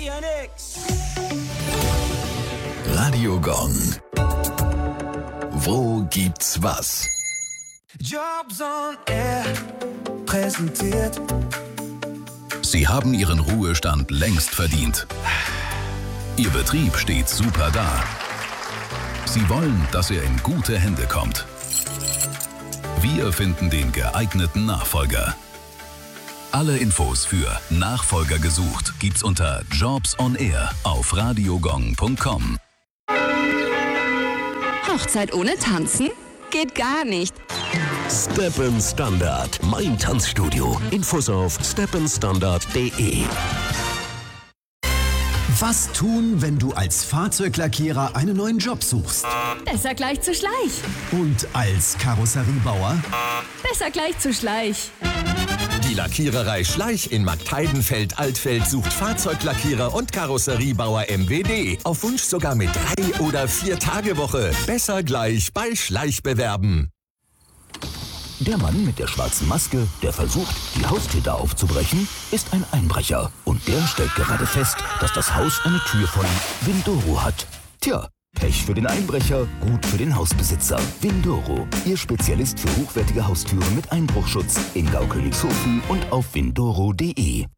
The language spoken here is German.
ja nix. Radio Gong. Wo gibt's was? Jobs on Air präsentiert. Sie haben Ihren Ruhestand längst verdient. Ihr Betrieb steht super da. Sie wollen, dass er in gute Hände kommt. Wir finden den geeigneten Nachfolger. Alle Infos für Nachfolger gesucht gibt's unter Jobs on Air auf radiogong.com. Hochzeit ohne Tanzen? Geht gar nicht. Step-in Standard, mein Tanzstudio. Infos auf stepinstandard.de. Was tun, wenn du als Fahrzeuglackierer einen neuen Job suchst? Besser gleich zu Schleich. Und als Karosseriebauer? Besser gleich zu Schleich. Die Lackiererei Schleich in Marktheidenfeld-Altfeld sucht Fahrzeuglackierer und Karosseriebauer MWD. Auf Wunsch sogar mit 3- oder 4-Tage-Woche. Besser gleich bei Schleich bewerben. Der Mann mit der schwarzen Maske, der versucht, die Haustäter aufzubrechen, ist ein Einbrecher. Und der stellt gerade fest, dass das Haus eine Tür von Windoro hat. Tja, Pech für den Einbrecher, gut für den Hausbesitzer. Windoro, Ihr Spezialist für hochwertige Haustüren mit Einbruchschutz in Gaukönigshofen und auf windoro.de.